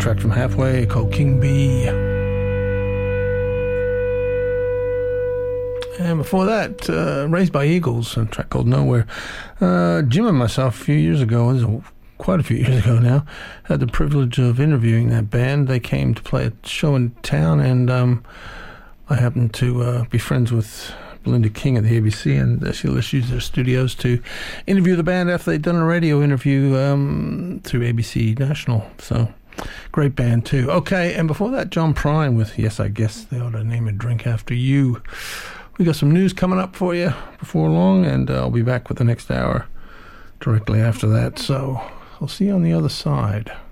track from Halfway called King Bee. And before that, Raised by Eagles, a track called Nowhere. Jim and myself, a few years ago, quite a few years ago now, had the privilege of interviewing that band. They came to play a show in town, and I happened to be friends with Belinda King at the ABC, and she used their studios to interview the band after they'd done a radio interview through ABC National. So, great band too. Okay, and before that, John Prine with Yes, I Guess They Ought to Name a Drink After You. We got some news coming up for you before long, and I'll be back with the next hour directly after that. So, I'll see you on the other side.